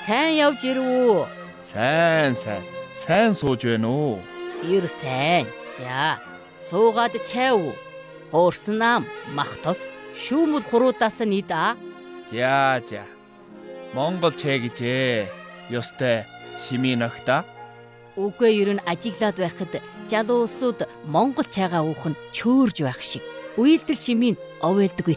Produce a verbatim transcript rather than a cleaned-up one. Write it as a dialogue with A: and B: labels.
A: Сайн явж ирв үү?
B: Сайн сайн. Сайн сууж байна уу?
A: Ир сайн. За, суугаад чай уу? Хуурсан нам, мах тос, шүүмэл хуруудаас нь идэ.
B: За за. Монгол чай гэжээ. Ёстой Шимийн огта.
A: Үгүй ер нь ажиглаад байхад залуу улсууд Монгол чайгаа уух нь чөөрж байх шиг. Үйлдэл Шимийн овойлдоггүй